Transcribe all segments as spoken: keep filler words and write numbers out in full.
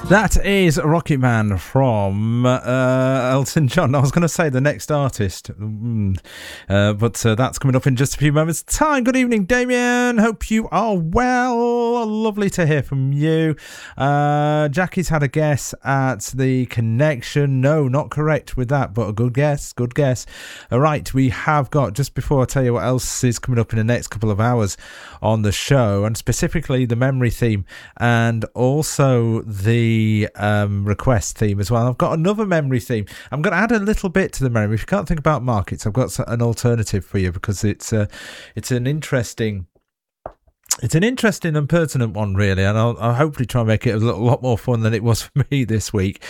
That is Rocket Man from uh, Elton John. I was going to say the next artist, mm. uh, but uh, that's coming up in just a few moments' time. Good evening, Damien. Hope you are well. Lovely to hear from you. Uh, Jackie's had a guess at the connection. No, not correct with that, but a good guess. Good guess. All right, we have got, just before I tell you what else is coming up in the next couple of hours on the show, and specifically the memory theme and also the um, request theme as well. I've got another memory theme. I'm going to add a little bit to the memory. If you can't think about markets, I've got an alternative for you because it's uh, it's an interesting It's an interesting and pertinent one, really, and I'll, I'll hopefully try and make it a little, lot more fun than it was for me this week.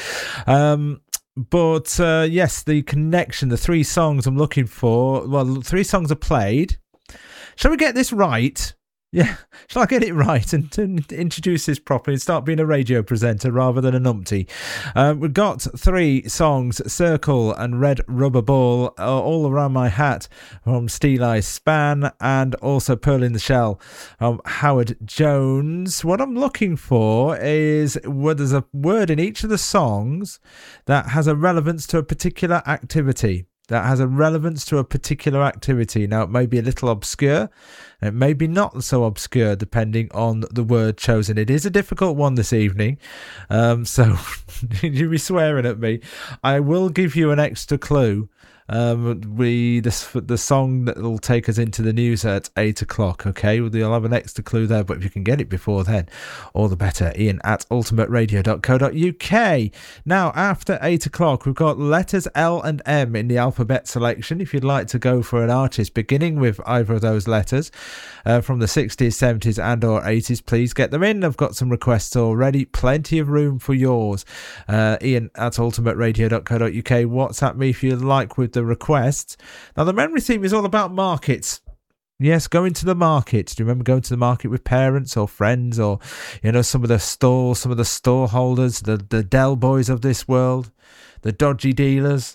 Um, but uh, yes, the connection, the three songs I'm looking for, well, three songs are played. Shall we get this right? Yeah, shall I get it right and, and introduce this properly and start being a radio presenter rather than a numpty? Uh, we've got three songs, Circle and Red Rubber Ball, uh, All Around My Hat from Steeleye Span, and also Pearl in the Shell from Howard Jones. What I'm looking for is well, there's a word in each of the songs that has a relevance to a particular activity. That has a relevance to a particular activity. Now, it may be a little obscure, and it may be not so obscure, depending on the word chosen. It is a difficult one this evening, um, so you'll be swearing at me. I will give you an extra clue. Um, we this the song that will take us into the news at eight o'clock. Okay, you'll have an extra clue there, but if you can get it before then, all the better. Ian at ultimate radio dot co dot uk. Now, after eight o'clock, we've got letters L and M in the alphabet selection. If you'd like to go for an artist beginning with either of those letters uh, from the sixties, seventies, and or eighties, please get them in. I've got some requests already. Plenty of room for yours. Uh, Ian at ultimate radio dot co dot uk. WhatsApp me if you like with the requests. Now, the memory theme is all about markets. Yes, going to the market. Do you remember going to the market with parents or friends, or you know, some of the stalls, some of the store holders, the the Del Boys of this world, the dodgy dealers,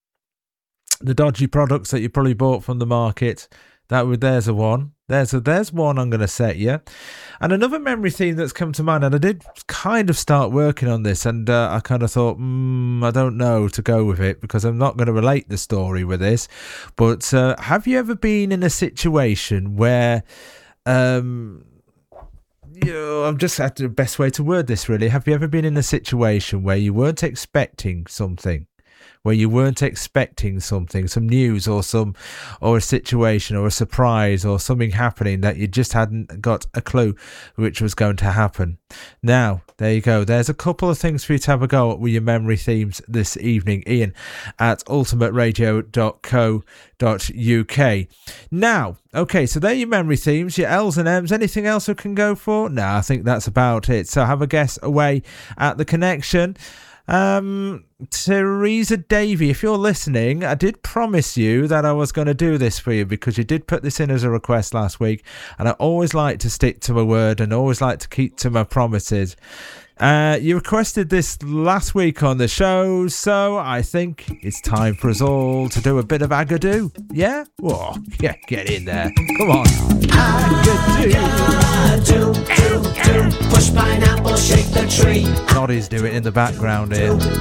the dodgy products that you probably bought from the market? That would there's a one. There's a, there's one I'm going to set you. And another memory theme that's come to mind, and I did kind of start working on this, and uh, I kind of thought, mm, I don't know to go with it because I'm not going to relate the story with this. But uh, have you ever been in a situation where, um, you know, I'm just at the best way to word this really. Have you ever been in a situation where you weren't expecting something? Where you weren't expecting something, some news or some, or a situation or a surprise or something happening that you just hadn't got a clue which was going to happen. Now, there you go. There's a couple of things for you to have a go at with your memory themes this evening. Ian at ultimate radio dot co dot uk. Now, okay, so there are your memory themes, your L's and M's. Anything else we can go for? No, I think that's about it. So have a guess away at the connection. Um, Teresa Davey, if you're listening, I did promise you that I was going to do this for you because you did put this in as a request last week, and I always like to stick to my word and always like to keep to my promises. Uh, you requested this last week on the show, so I think it's time for us all to do a bit of Agadoo. Yeah? Whoa, yeah, get in there. Come on. Agadoo. Push pineapple, shake the tree. Noddy's doing it in the background here.